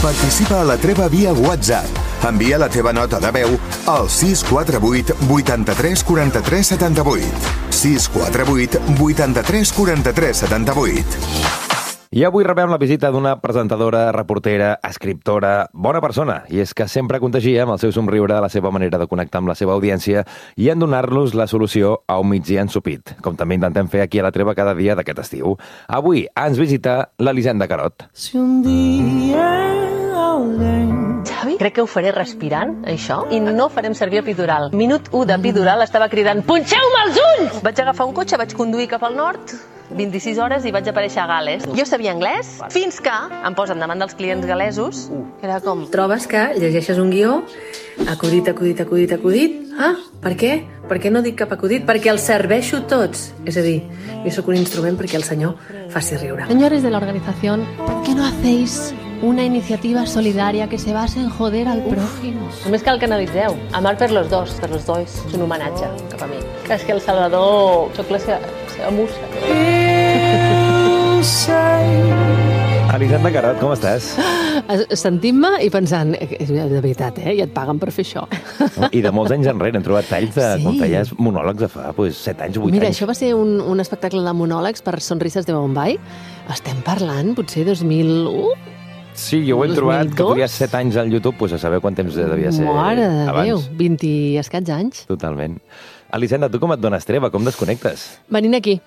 Participa a la treva via WhatsApp. Envia la teva nota de veu al 648 83 43 78. 648 83 43 78. I avui rebem la visita d'una presentadora, reportera, escriptora, bona persona. I és que sempre contagia amb el seu somriure, la seva manera de connectar amb la seva audiència i en donar-los la solució a un migdia ensopit, com també intentem fer aquí a la treva cada dia d'aquest estiu. Avui ens visita l'Elisenda Carot. Si un dia Xavi, crec que ho faré respirant, això, i no farem servir epidural. Minut 1 d'epidural estava cridant «Punxeu-me els ulls!» Vaig agafar un cotxe, vaig conduir cap al nord, 26 hores i vaig aparèixer a Gal·les. Jo sabia anglès fins que em posen davant dels clients gal·lesos. Era com... Trobes que llegeixes un guió, acudit. Ah, per què? Per què no dic cap acudit? Perquè els serveixo tots. És a dir, jo sóc un instrument perquè el senyor faci riure. Señores de la organización, ¿por qué no hacéis una iniciativa solidaria que se base en joder al prójimo? Només cal que analitzeu. Amar per los dos. És un homenatge cap a mi. És que el Salvador sóc la seva musa. Elisenda Carot, com estàs? Sentint-me i pensant, de veritat, ja et paguen per fer això. I de molts anys enrere hem trobat talls de quan feies monòlegs de fa 7 anys, 8 anys. Mira, això va ser un espectacle de monòlegs per Sonrises de Bombay. Estem parlant, potser 2001? Sí, jo ho he trobat, que podies 7 anys al YouTube, doncs a saber quant temps devia ser abans. Mare de Déu, 20 i escaig anys. Totalment. Elisenda, tu com et dones treva? Com desconnectes? Venint aquí.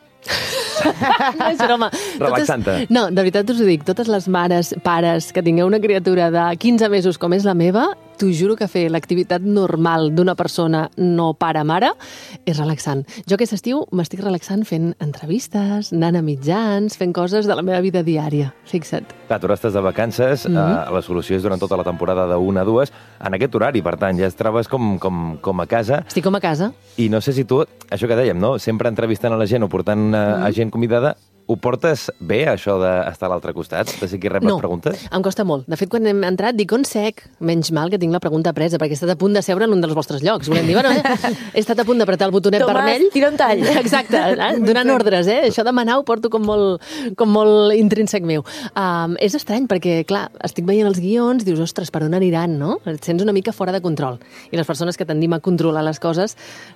No és broma. Relaxant-te. No, de veritat us ho dic, totes les mares, pares que tingueu una criatura de 15 mesos com és la meva, t'ho juro que fer l'activitat normal d'una persona no pare-mare és relaxant. Jo aquest estiu m'estic relaxant fent entrevistes, anant a mitjans, fent coses de la meva vida diària. Fixa't. Clar, tu ara estàs de vacances, la solució és durant tota la temporada de 1 a 2, en aquest horari, per tant, ja et trobes com a casa. Estic com a casa. I no sé si tu, això que dèiem, no? Sempre entrevistant a la gent o portant a gent convidada, ho portes bé, això d'estar a l'altre costat? De ser qui rep les preguntes? No, em costa molt. De fet, quan hem entrat, dic on sec. Menys mal que tinc la pregunta presa, perquè he estat a punt de seure en un dels vostres llocs. Volem dir, bueno, he estat a punt d'apretar el botonet vermell. Tomàs, tira un tall. Exacte, donant ordres, Això de manar ho porto com molt intrínsec meu. És estrany, perquè, clar, estic veient els guions, dius, ostres, per on aniran, no? Et sents una mica fora de control. I les persones que tendim a controlar les coses,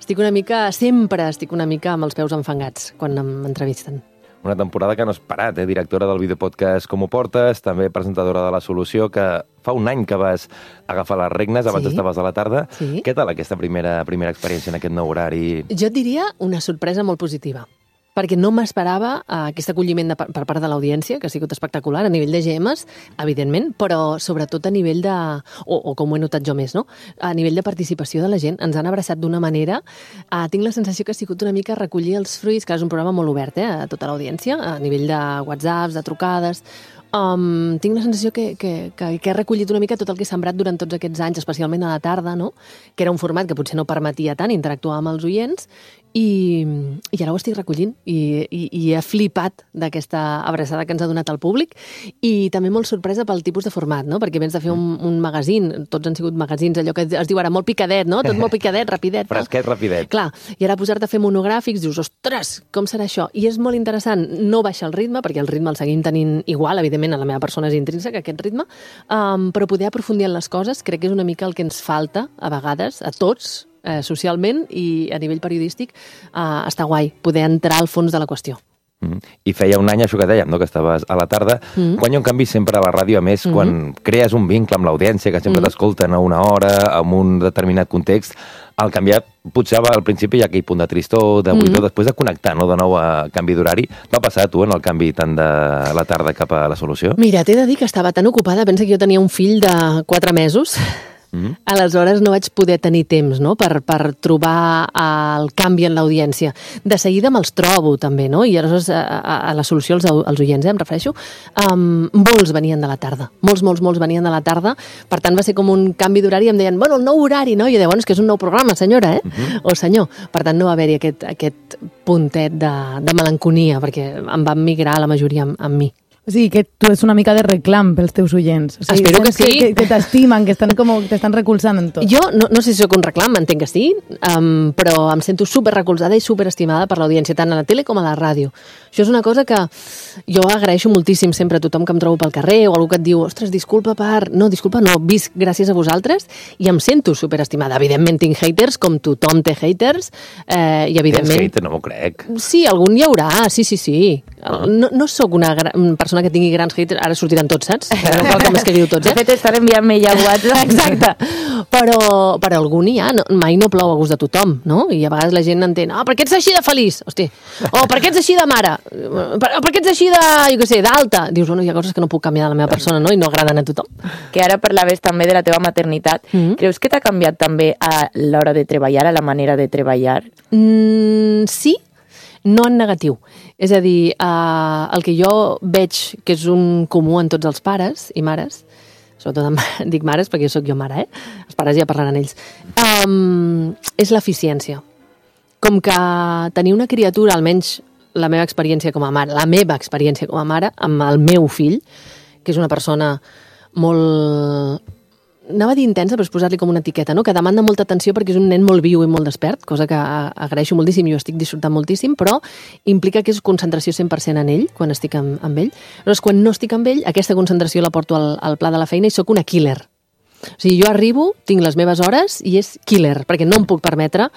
sempre estic una mica amb els peus enfangats quan m'entrevisten. Una temporada que no has parat, directora del videopodcast Com ho portes, també presentadora de La Solució, que fa un any que vas agafar les regnes, abans estaves a la tarda. Sí. Què tal aquesta primera experiència en aquest nou horari? Jo et diria una sorpresa molt positiva, perquè no m'esperava aquest acolliment per part de l'audiència, que ha sigut espectacular, a nivell de GMs, evidentment, però sobretot a nivell de... o com ho he notat jo més, no? A nivell de participació de la gent. Ens han abraçat d'una manera. Tinc la sensació que ha sigut una mica recollir els fruits, que és un programa molt obert, a tota l'audiència, a nivell de WhatsApps, de trucades... tinc la sensació que he recollit una mica tot el que he sembrat durant tots aquests anys, especialment a la tarda, no? Que era un format que potser no permetia tant interactuar amb els oients, i ara ho estic recollint i he flipat d'aquesta abraçada que ens ha donat el públic, i també molt sorpresa pel tipus de format, no? Perquè vens de fer un magazín, tots han sigut magazins, allò que es diu ara molt picadet, no? Tot molt picadet, rapidet. Fresquet, rapidet. Clar, i ara posar-te a fer monogràfics, dius, ostres, com serà això? I és molt interessant, no baixa el ritme, perquè el ritme el seguim tenint igual, evidentment, a la meva persona és intrínseca, aquest ritme, però poder aprofundir en les coses crec que és una mica el que ens falta, a vegades, a tots, socialment i a nivell periodístic, està guai, poder entrar al fons de la qüestió. I feia un any, això que dèiem, no? Que estaves a la tarda. Quan hi ha un canvi sempre a la ràdio, a més, quan crees un vincle amb l'audiència, que sempre t'escolten a una hora, en un determinat context, al canviar, potser al principi hi ha aquell punt de tristor, de buidor, després de connectar, no? De nou a canvi d'horari. Va passar a tu en el canvi tant de la tarda cap a La Solució? Mira, t'he de dir que estava tan ocupada, pensa que jo tenia un fill de 4 mesos, aleshores no vaig poder tenir temps, no? per trobar el canvi en l'audiència. De seguida me'ls trobo també, no? I aleshores a La Solució, els oients, em refereixo, molts venien de la tarda, molts venien de la tarda, per tant va ser com un canvi d'horari, em deien, bueno, el nou horari, no? I jo deia, bueno, és que és un nou programa, senyora, o senyor. Per tant no va haver-hi aquest puntet de melanconia, perquè em van migrar la majoria amb mi. O sigui, que tu és una mica de reclam pels teus oients. O sigui, espero que sí. Que t'estimen, que t'estan recolzant en tot. Jo no sé si sóc un reclam, entenc que sí, però em sento super recolzada i super estimada per l'audiència, tant a la tele com a la ràdio. Això és una cosa que jo agraeixo moltíssim sempre a tothom que em trobo pel carrer o algú que et diu, ostres, disculpa, no, visc gràcies a vosaltres i em sento super estimada. Evidentment tinc haters, com tothom té haters, i evidentment... Tens hater, no m'ho crec. Sí, algun hi haurà, sí. No sóc una persona que tingui grans haters, ara sortiran tots, saps? No cal que m'escriviu tots, De fet, estan enviant-me ja WhatsApp. Exacte. Però algun hi ha, mai no plou a gust de tothom, no? I a vegades la gent entén, per què ets així de feliç? Hosti. O per què ets així de mare? Per què ets així de, jo què sé, d'alta? Dius, bueno, hi ha coses que no puc canviar de la meva persona, no? I no agraden a tothom. Que ara parlaves també de la teva maternitat. Creus que t'ha canviat també a l'hora de treballar, a la manera de treballar? Sí, no en negatiu. És a dir, el que jo veig que és un comú en tots els pares i mares, sobretot dic mares perquè jo sóc jo mare, els pares ja parlaran ells, és l'eficiència. Com que tenir una criatura, almenys la meva experiència com a mare, amb el meu fill, que és una persona molt... Anava a dir intensa, però és posar-li com una etiqueta, no? Que demanda molta atenció perquè és un nen molt viu i molt despert, cosa que agraeixo moltíssim i jo estic disfrutant moltíssim, però implica que és concentració 100% en ell, quan estic amb ell. Llavors, quan no estic amb ell, aquesta concentració la porto al pla de la feina i sóc una killer. O sigui, jo arribo, tinc les meves hores i és killer, perquè no em puc permetre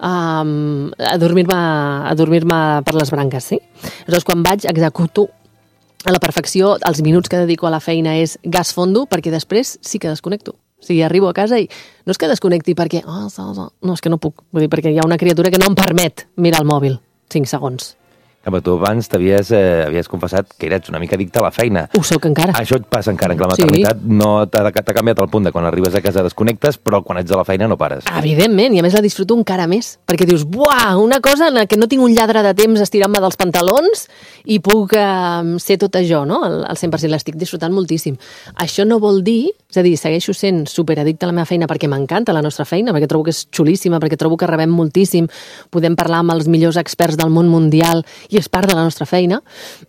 adormir-me per les branques, sí? Llavors, quan vaig, executo a la perfecció, els minuts que dedico a la feina és gas fondo, perquè després sí que desconnecto. O sigui, arribo a casa i no és que desconnecti perquè... No, és que no puc. Vull dir, perquè hi ha una criatura que no em permet mirar el mòbil 5 segons. Però tu abans havies confessat que eres una mica addicte a la feina. Ho soc encara. Això et passa encara, que la maternitat no t'ha canviat el punt de quan arribes a casa desconnectes, però quan ets a la feina no pares. Evidentment, i a més la disfruto encara més, perquè dius, buah, una cosa en la que no tinc un lladre de temps estirant-me dels pantalons i puc ser tot això, no? Al 100%, l'estic disfrutant moltíssim. Això no vol dir, és a dir, segueixo sent superaddicte a la meva feina perquè m'encanta la nostra feina, perquè trobo que és xulíssima, perquè trobo que rebem moltíssim, podem parlar amb els millors experts del món mundial i és part de la nostra feina,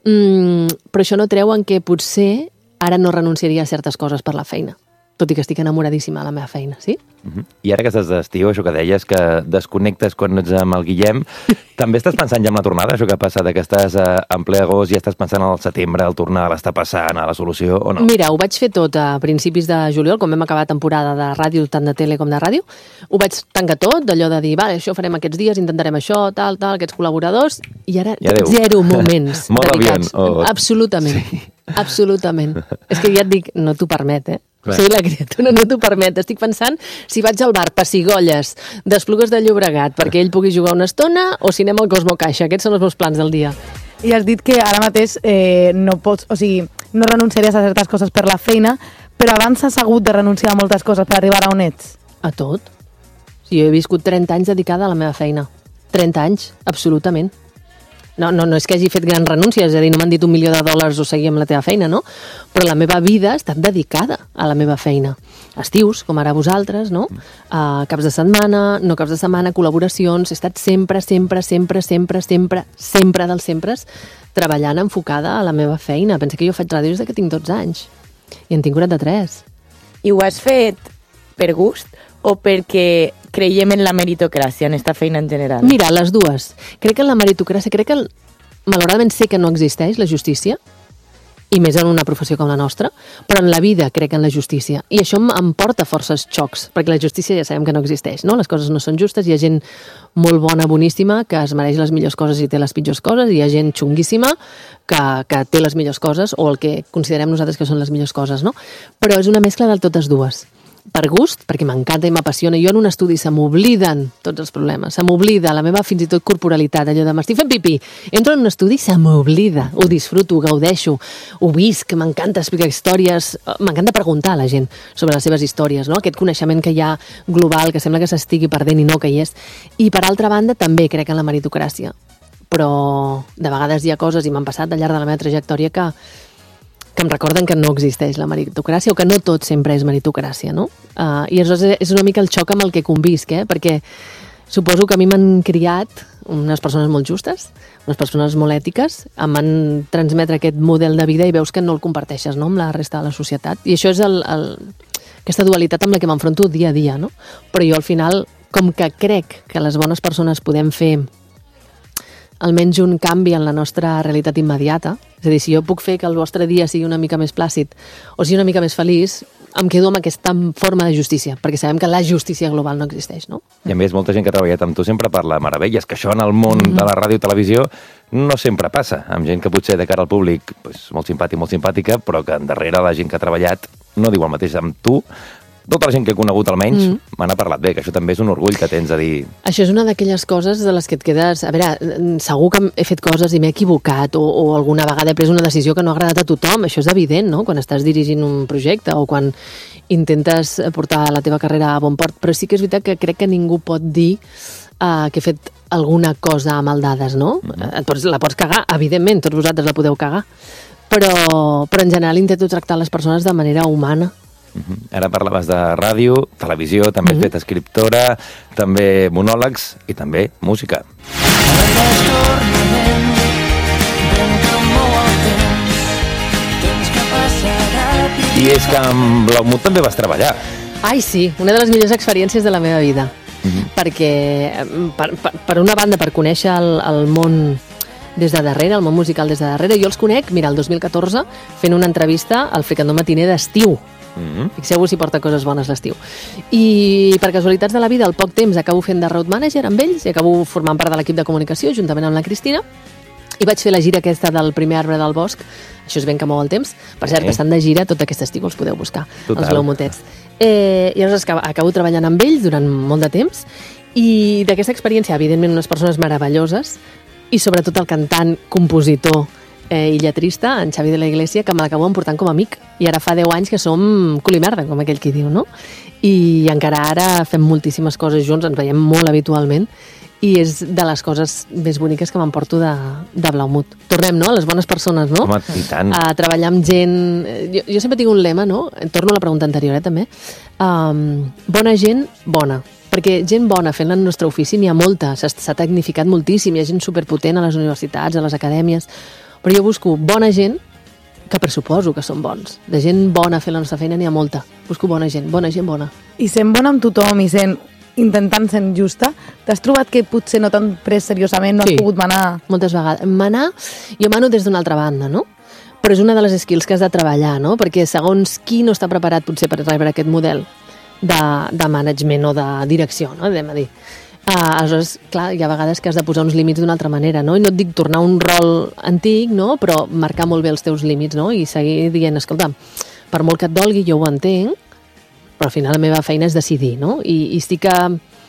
però això no treu en que potser ara no renunciaria a certes coses per la feina, tot i que estic enamoradíssima de la meva feina, sí? I ara que estàs d'estiu, això que deies, que desconnectes quan ets amb el Guillem, també estàs pensant ja en la tornada, això que passa que estàs en ple agost i estàs pensant al setembre, al tornar, l'està passant, a la solució, o no? Mira, ho vaig fer tot a principis de juliol, quan vam acabar temporada de ràdio, tant de tele com de ràdio. Ho vaig tancar tot, d'allò de dir, vale, això farem aquests dies, intentarem això, tal, aquests col·laboradors, i ara zero moments dedicats. Absolutament. Sí. Absolutament. És que ja et dic, no t'ho permet, Soy la criatura, no t'ho permet. Estic pensant si vaig al bar Pessigolles d'Esplugues de Llobregat perquè ell pugui jugar una estona o si anem al Cosmo Caixa. Aquests són els meus plans del dia. I has dit que ara mateix no pots, o sigui, no renunciaries a certes coses per la feina, però abans has hagut de renunciar a moltes coses per arribar a on ets. A tot. Sí, jo he viscut 30 anys dedicada a la meva feina. 30 anys, absolutament. No és que hagi fet grans renúncies, és a dir, no m'han dit $1 milió o seguir amb la teva feina, no? Però la meva vida ha estat dedicada a la meva feina. Estius, com ara vosaltres, no? Caps de setmana, no caps de setmana, col·laboracions, he estat sempre dels sempre treballant enfocada a la meva feina. Pensa que jo faig ràdio des que tinc 12 anys i en tinc 43. I ho has fet per gust o perquè creiem en la meritocràcia, en esta feina en general? Mira, les dues. Crec en la meritocràcia, malauradament sé que no existeix la justícia, i més en una professió com la nostra, però en la vida crec en la justícia. I això em porta forces xocs, perquè la justícia ja sabem que no existeix, no? Les coses no són justes, hi ha gent molt bona, boníssima, que es mereix les millors coses i té les pitjors coses, i hi ha gent xunguíssima que té les millors coses, o el que considerem nosaltres que són les millors coses, no? Però és una mescla de totes dues. Per gust, perquè m'encanta i m'apassiona. Jo en un estudi se m'obliden tots els problemes, se m'oblida la meva fins i tot corporalitat, allò de m'estic fent pipí. Entro en un estudi, se m'oblida, ho disfruto, ho gaudeixo, ho visc, m'encanta explicar històries, m'encanta preguntar a la gent sobre les seves històries, no? Aquest coneixement que hi ha global, que sembla que s'estigui perdent i no que hi és. I per altra banda, també crec en la meritocràcia. Però de vegades hi ha coses, i m'han passat al llarg de la meva trajectòria, que em recorden que no existeix la meritocràcia o que no tot sempre és meritocràcia, no? I aleshores és una mica el xoc amb el que convisc, perquè Suposo que a mi m'han criat unes persones molt justes, unes persones molt ètiques, em van transmetre aquest model de vida i veus que no el comparteixes, no?, amb la resta de la societat. I això és aquesta dualitat amb la que m'enfronto dia a dia, no? Però jo al final, com que crec que les bones persones podem fer almenys un canvi en la nostra realitat immediata, és a dir, si jo puc fer que el vostre dia sigui una mica més plàcid o sigui una mica més feliç, em quedo amb aquesta forma de justícia, perquè sabem que la justícia global no existeix, no? I a més, molta gent que ha treballat amb tu sempre parla meravelles, que això en el món de la ràdio i televisió no sempre passa, amb gent que potser de cara al públic molt simpàtic, molt simpàtica, però que darrere la gent que ha treballat no diu el mateix amb tu. Tota la gent que he conegut almenys me n'ha parlat bé, que això també és un orgull que tens a dir... Això és una d'aquelles coses de les que et quedes... A veure, segur que he fet coses i m'he equivocat o alguna vegada he pres una decisió que no ha agradat a tothom, això és evident, no?, quan estàs dirigint un projecte o quan intentes portar la teva carrera a bon port, però sí que és veritat que crec que ningú pot dir que he fet alguna cosa a maldades, no? La pots cagar, evidentment, tots vosaltres la podeu cagar, però en general intento tractar les persones de manera humana. Ara parlaves de ràdio, televisió, també has fet escriptora, també monòlegs i també música. I és que amb Blaumut també vas treballar. Ai, sí, una de les millors experiències de la meva vida. Perquè, per una banda, per conèixer el món des de darrere, el món musical des de darrere, jo els conec, mira, el 2014, fent una entrevista al Fricandó Matiner d'estiu. Fixeu-vos si porta coses bones l'estiu. I per casualitats de la vida, al poc temps acabo fent de road manager amb ells i acabo formant part de l'equip de comunicació juntament amb la Cristina i vaig fer la gira aquesta del primer arbre del bosc. Això és ben que mou el temps. Per cert, que estan de gira tot aquest estiu, els podeu buscar, els Blaumutets. I llavors acabo treballant amb ells durant molt de temps i d'aquesta experiència, evidentment, unes persones meravelloses i sobretot el cantant, compositor i lletrista, en Xavi de la Iglesia, que me l'acabo emportant com a amic. I ara fa 10 anys que som cul i merda, com aquell qui diu, no? I encara ara fem moltíssimes coses junts, ens veiem molt habitualment, i és de les coses més boniques que m'emporto de Blaumut. Tornem, no?, a les bones persones, no? Home, i tant. A treballar amb gent... Jo sempre tinc un lema, no? Torno a la pregunta anterior, també. Bona gent, bona. Perquè gent bona fent el nostre ofici n'hi ha molta, s'ha tecnificat moltíssim, hi ha gent superpotent a les universitats, a les acadèmies, però jo busco bona gent, que pressuposo que són bons. De gent bona fent la nostra feina n'hi ha molta. Busco bona gent bona. I sent bona amb tothom i intentant ser justa, t'has trobat que potser no t'han pres seriosament, no has pogut manar? Moltes vegades. Manar, jo mano des d'una altra banda, no? Però és una de les skills que has de treballar, no? Perquè segons qui no està preparat potser per rebre aquest model de management o de direcció, no?, anem a dir. Aleshores, clar, hi ha vegades que has de posar uns límits d'una altra manera, no? I no et dic tornar un rol antic, no?, però marcar molt bé els teus límits, no?, i seguir dient, escolta, per molt que et dolgui, jo ho entenc, però al final la meva feina és decidir, no? I sí que...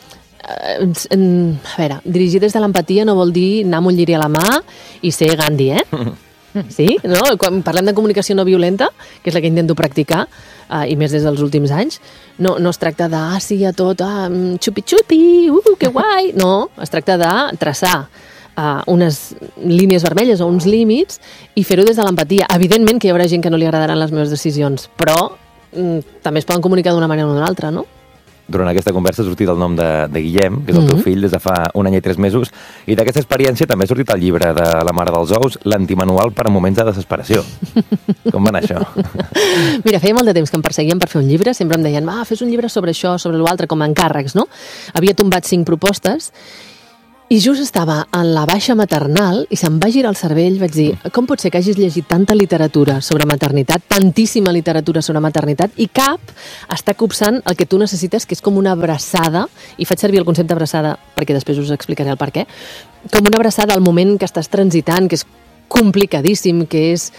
A veure, dirigir des de l'empatia no vol dir anar amb un lliri a la mà i ser Gandhi, Sí? No? Quan parlem de comunicació no violenta, que és la que intento practicar, i més des dels últims anys, no es tracta de, sí, a tot, xupi-xupi, que guai! No, es tracta de traçar unes línies vermelles o uns límits i fer-ho des de l'empatia. Evidentment que hi haurà gent que no li agradaran les meves decisions, però també es poden comunicar d'una manera o d'una altra, no? Durant aquesta conversa ha sortit el nom de Guillem, que és el teu fill, des de fa 1 any i 3 mesos, i d'aquesta experiència també ha sortit el llibre de la Mare dels Ous, l'antimanual per a moments de desesperació. Com va anar això? Mira, feia molt de temps que em perseguien per fer un llibre, sempre em deien, fes un llibre sobre això, sobre l'altre, com a encàrrecs, no? Havia tombat 5 propostes, i just estava en la baixa maternal i se'm va girar el cervell, vaig dir, com pot ser que hagis llegit tanta literatura sobre maternitat, tantíssima literatura sobre maternitat, i cap està copsant el que tu necessites, que és com una abraçada, i faig servir el concepte abraçada perquè després us explicaré el per què, com una abraçada al moment que estàs transitant, que és complicadíssim, que és...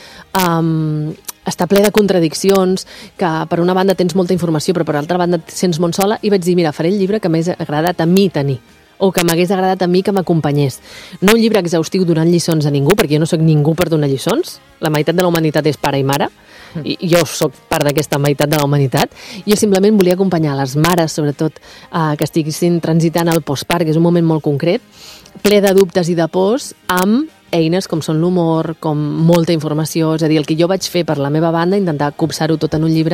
està ple de contradiccions, que per una banda tens molta informació, però per altra banda et sents molt sola, i vaig dir, mira, faré el llibre que m'hagués agradat a mi tenir, o que m'hagués agradat a mi que m'acompanyés. No un llibre exhaustiu donant lliçons a ningú, perquè jo no sóc ningú per donar lliçons. La meitat de la humanitat és pare i mare, i jo sóc part d'aquesta meitat de la humanitat. Jo simplement volia acompanyar les mares, sobretot, que estiguessin transitant al postpart, que és un moment molt concret, ple de dubtes i de pors, amb eines com són l'humor, com molta informació, és a dir, el que jo vaig fer per la meva banda, intentar copsar-ho tot en un llibre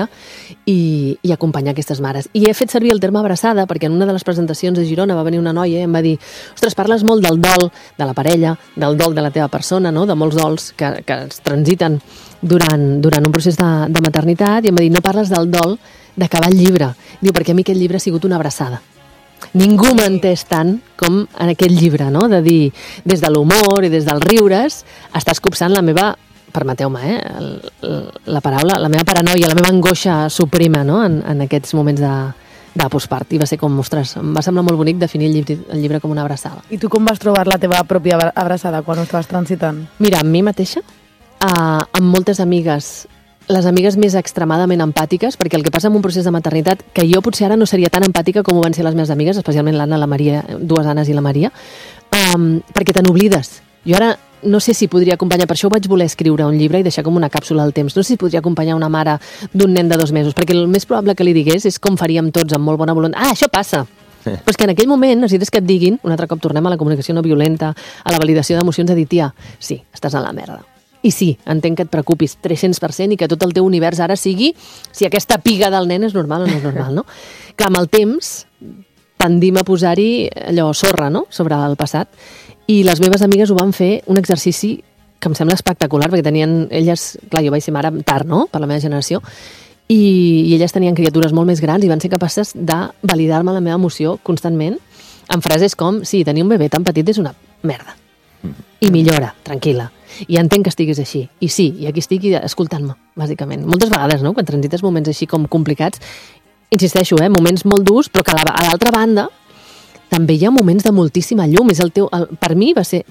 i acompanyar aquestes mares. I he fet servir el terme abraçada perquè en una de les presentacions de Girona va venir una noia i em va dir: ostres, parles molt del dol de la parella, del dol de la teva persona, no? De molts dols que es transiten durant un procés de maternitat, i em va dir: no parles del dol d'acabar el llibre. Diu, perquè a mi aquest llibre ha sigut una abraçada. Ningú m'ha entès tant com en aquest llibre, no? De dir, des de l'humor i des dels riures, estàs copsant la meva, permeteu-me, la paraula, la meva paranoia, la meva angoixa suprema, no? En aquests moments de postpart. I va ser com, ostres, em va semblar molt bonic definir el llibre com una abraçada. I tu com vas trobar la teva pròpia abraçada quan ho estaves transitant? Mira, amb mi mateixa, amb moltes amigues, les amigues més extremadament empàtiques, perquè el que passa en un procés de maternitat, que jo potser ara no seria tan empàtica com ho van ser les meves amigues, especialment l'Anna, la Maria, dues Annes i la Maria, perquè te n'oblides. Jo ara no sé si podria acompanyar, per això vaig voler escriure un llibre i deixar com una càpsula al temps, no sé si podria acompanyar una mare d'un nen de 2 mesos, perquè el més probable que li digués és com faríem tots, amb molt bona voluntat. Això passa! Però és que en aquell moment necessites que et diguin, un altre cop tornem a la comunicació no violenta, a la validació d'emocions, a dir, tia, sí, estàs en la merda. I sí, entenc que et preocupis 300% i que tot el teu univers ara sigui si aquesta piga del nen és normal o no és normal, no? Que amb el temps tendim a posar-hi allò sorra, no?, sobre el passat. I les meves amigues ho van fer un exercici que em sembla espectacular, perquè tenien elles, clar, jo vaig ser mare tard, no?, per la meva generació, i elles tenien criatures molt més grans i van ser capaces de validar-me la meva emoció constantment amb frases com: sí, tenir un bebè tan petit és una merda. I millora, tranquil·la. I entenc que estiguis així. I sí, i aquí estic escoltant-me, bàsicament. Moltes vegades, no?, quan transites moments així com complicats, insisteixo, moments molt durs, però que a l'altra banda també hi ha moments de moltíssima llum. És per mi va ser,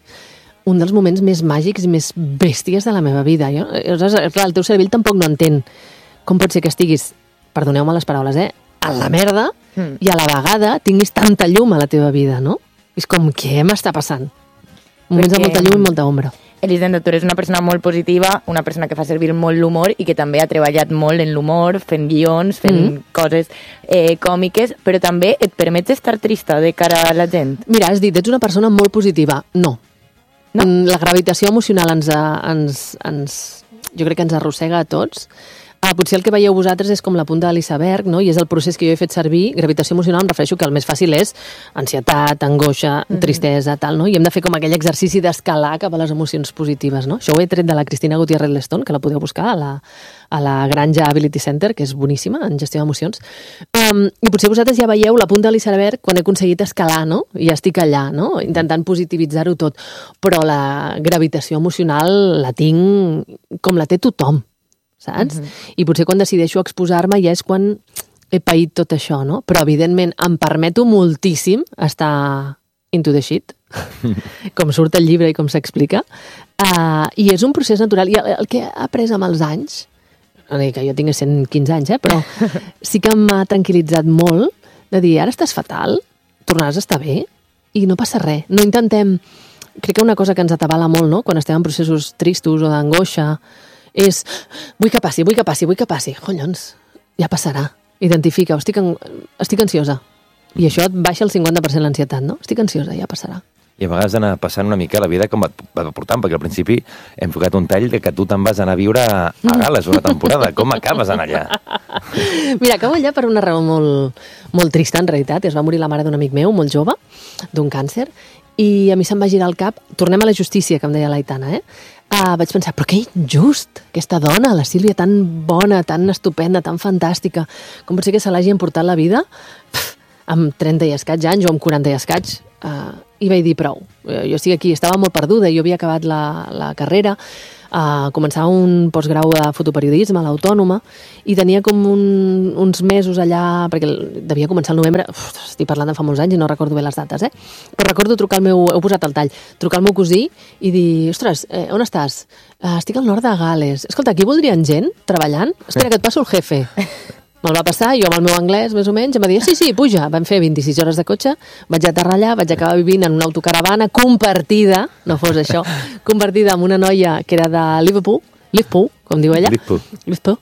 un dels moments més màgics i més bèsties de la meva vida. Clar, el teu cervell tampoc no entén com pot ser que estiguis, perdoneu-me les paraules, a la merda, i a la vegada tinguis tanta llum a la teva vida, no? És com, què m'està passant? Moments de molta llum i molta ombra. Elisenda, tu eres una persona molt positiva, una persona que fa servir molt l'humor i que també ha treballat molt en l'humor, fent guions, fent coses còmiques, però també et permets estar trista de cara a la gent? Mira, has dit, ets una persona molt positiva. No. La gravitació emocional jo crec que ens arrossega a tots. Potser el que veieu vosaltres és com la punta de l'iceberg, no? I és el procés que jo he fet servir. Gravitació emocional, em refereixo que el més fàcil és ansietat, angoixa, tristesa, tal, no? I hem de fer com aquell exercici d'escalar cap a les emocions positives, no? Això ho he tret de la Cristina Gutiérrez Lestón, que la podeu buscar a la Granja Ability Center, que és boníssima en gestió d'emocions. I potser vosaltres ja veieu la punta de l'iceberg quan he aconseguit escalar, no? I ja estic allà, no? Intentant positivitzar-ho tot. Però la gravitació emocional la tinc com la té tothom, saps? I potser quan decideixo exposar-me ja és quan he paït tot això, no? Però, evidentment, em permeto moltíssim estar into the shit, com surt el llibre i com s'explica, i és un procés natural. I el que he après amb els anys, no dic que jo tinc 115 anys, però sí que m'ha tranquil·litzat molt de dir, ara estàs fatal, tornaràs a estar bé, i no passa res. No intentem... Crec que una cosa que ens atabala molt, no?, quan estem en processos tristos o d'angoixa, és, vull que passi. Collons, ja passarà. Identifica, estic ansiosa. I això et baixa el 50% l'ansietat, no? Estic ansiosa, ja passarà. I a vegades anar passant una mica la vida com et va portant, perquè al principi hem ficat un tall de que tu te'n vas anar a viure a Gal·les una temporada. Com acabes anar allà? Mira, acabo allà per una raó molt, molt trista, en realitat. Es va morir la mare d'un amic meu, molt jove, d'un càncer, i a mi se'm va girar el cap. Tornem a la justícia, que em deia l'Aitana, vaig pensar, però que injust, aquesta dona, la Sílvia, tan bona, tan estupenda, tan fantàstica, com pot ser que se l'hagi emportat la vida amb 30 i escaig anys o amb 40 i escaig, i vaig dir prou. Jo estic aquí, estava molt perduda, jo havia acabat la carrera, començava un postgrau de fotoperiodisme a l'Autònoma i tenia com uns mesos allà, perquè devia començar el novembre, estic parlant de fa molts anys i no recordo bé les dates, però recordo trucar al meu, heu posat el tall, trucar al meu cosí i dir, ostres, on estàs? Estic al nord de Gal·les. Escolta, aquí voldrien gent treballant? Espera, que et passo el jefe. Me'l va passar, jo amb el meu anglès, més o menys, em va dir, sí, puja. Vam fer 26 hores de cotxe, vaig aterrar allà, vaig acabar vivint en una autocaravana compartida, no fos això, compartida amb una noia que era de Liverpool, com diu ella. Liverpool.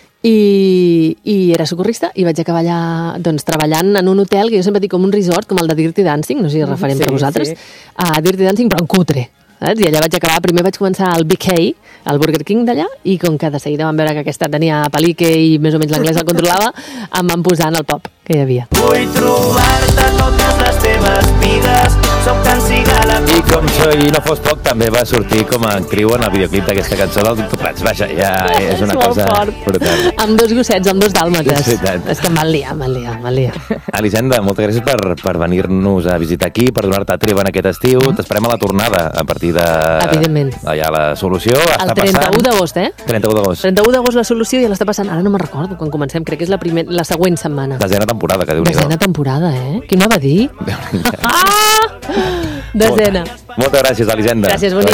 I era socorrista i vaig acabar allà doncs, treballant en un hotel que jo sempre dic com un resort, com el de Dirty Dancing, no sé si és referent per vosaltres, Dirty Dancing, però en cutre. saps? I allà vaig acabar, primer vaig començar al BK, al Burger King d'allà, i com que de seguida van veure que aquesta tenia palique i més o menys l'anglès el controlava, em van posar en el pop que hi havia. Vull trobar-te totes les teves vides, soc tan cigala. I com Soy no fos poc, també va sortir com a criu en el videoclip d'aquesta cançó del Doctor Prats. Vaja, ja és una cosa brutal. Amb 2 gossets, amb 2 dàlmates. És que m'han liat. Elisenda, moltes gràcies per venir-nos a visitar aquí, per donar-te treva en aquest estiu. T'esperem a la tornada a partir de... Evidentment. Allà la solució està passant... El 31 d'agost, 31 d'agost. 31 d'agost la solució ja l'està passant. Ara no me'n recordo quan comencem, crec que és la següent setmana. Desena temporada, que Déu-n'hi-do. Desena temporada, Qui m'ho va dir? Desena. Moltes gràcies, Elisenda. Gràcies, bonic.